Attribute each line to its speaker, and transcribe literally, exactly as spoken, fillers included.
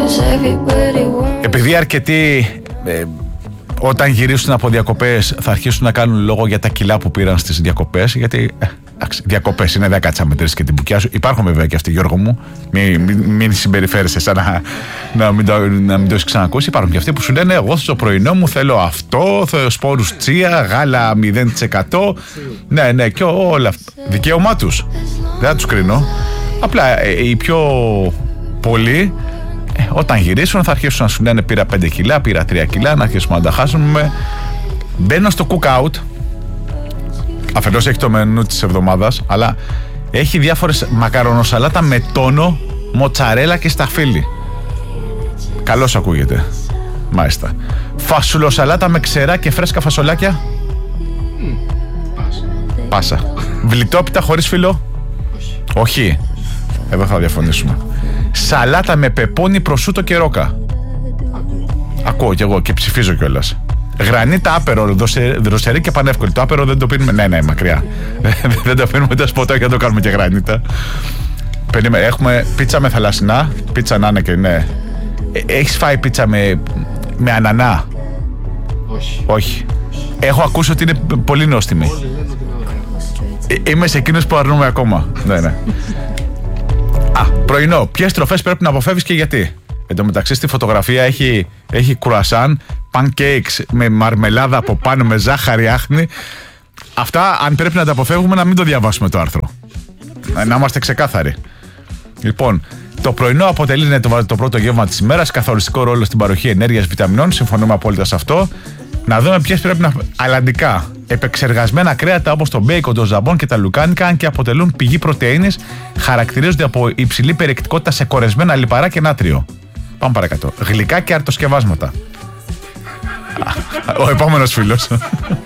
Speaker 1: Επειδή αρκετοί ε, όταν γυρίσουν από διακοπές θα αρχίσουν να κάνουν λόγο για τα κιλά που πήραν στις διακοπές, γιατί ε, διακοπές είναι, δεν κάτσα μετρήσεις και την μπουκιά σου. Υπάρχουν βέβαια και αυτοί, Γιώργο μου, μην, μην, μην συμπεριφέρεσαι σαν να, να, μην το, να μην το έχεις ξανακούσει. Υπάρχουν και αυτοί που σου λένε εγώ στο πρωινό μου θέλω αυτό, θέλω σπόρους τσία, γάλα μηδέν τοις εκατό. Ναι, ναι, και όλα αυτά. Δικαίωμά τους. Δεν θα τους κρίνω. Απλά ε, οι πιο πολλοί ε, όταν γυρίσουν θα αρχίσουν να σου λένε πήρα πέντε κιλά, πήρα τρία κιλά, να αρχίσουμε να τα χάσουμε. Μπαίνω στο cookout. Αφενός έχει το μενού της εβδομάδας, αλλά έχει διάφορες μακαρονοσαλάτα με τόνο, μοτσαρέλα και σταφύλι. Καλώς ακούγεται. Μάλιστα. Φασουλοσαλάτα με ξερά και φρέσκα φασολάκια. Mm. Πάσα. Βλιτόπιτα χωρίς φύλλο. Όχι. Όχι. Εδώ θα διαφωνήσουμε. Σαλάτα με πεπόνι, προσούτο και ρόκα. Ακούω. Ακούω κι εγώ και ψηφίζω κιόλας. Γρανίτα άπερο, δροσερή και πανεύκολη. Το άπερο δεν το πίνουμε. Ναι, ναι, μακριά. Δεν το πίνουμε τα σποτάκια, δεν το κάνουμε και γρανίτα. Έχουμε πίτσα με θαλασσινά. Πίτσα να είναι και ναι. Έχεις φάει πίτσα με, με ανανά? Όχι. Όχι. Έχω ακούσει ότι είναι πολύ νόστιμη. Είμαι σε εκείνους που αρνούμε ακόμα. Ναι, ναι. Α, πρωινό. Ποιες τροφές πρέπει να αποφεύγεις και γιατί? Εν τω μεταξύ στη φωτογραφία έχει, έχει κουρασάν, pancakes με μαρμελάδα από πάνω, με ζάχαρη άχνη. Αυτά, αν πρέπει να τα αποφεύγουμε, να μην το διαβάσουμε το άρθρο. Να είμαστε ξεκάθαροι. Λοιπόν, το πρωινό αποτελεί ναι, το, το πρώτο γεύμα της ημέρας, καθοριστικό ρόλο στην παροχή ενέργειας, βιταμινών. Συμφωνούμε απόλυτα σε αυτό. Να δούμε ποιες πρέπει να. Αλλαντικά. Επεξεργασμένα κρέατα όπως το μπέικον, το ζαμπόν και τα λουκάνικα, αν και αποτελούν πηγή πρωτεΐνης, χαρακτηρίζονται από υψηλή περιεκτικότητα σε κορεσμένα λιπαρά και νάτριο. Πάμε παρακάτω. Γλυκά και αρτοσκευάσματα. Ο επόμενος φίλος.